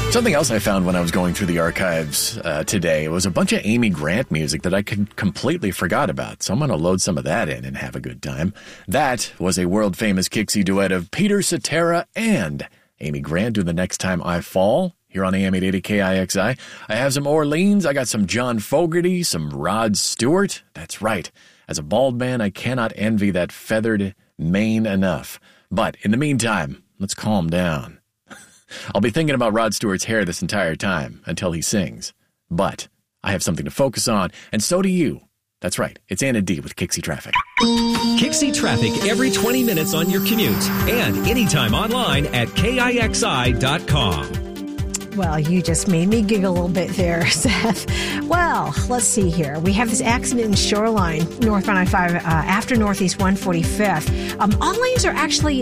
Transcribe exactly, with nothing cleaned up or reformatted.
Something else I found when I was going through the archives uh, today was a bunch of Amy Grant music that I could completely forgot about. So I'm going to load some of that in and have a good time. That was a world-famous Kixie duet of Peter Cetera and Amy Grant doing The Next Time I Fall here on A M eight eighty K I X I. I have some Orleans. I got some John Fogerty, some Rod Stewart. That's right. As a bald man, I cannot envy that feathered mane enough. But in the meantime, let's calm down. I'll be thinking about Rod Stewart's hair this entire time until he sings. But I have something to focus on, and so do you. That's right. It's Anna D with Kixie Traffic. Kixie Traffic every twenty minutes on your commute and anytime online at K I X I dot com. Well, you just made me giggle a little bit there, Seth. Well, let's see here. We have this accident in Shoreline, northbound I five, uh, after Northeast one forty-fifth. Um, all lanes are actually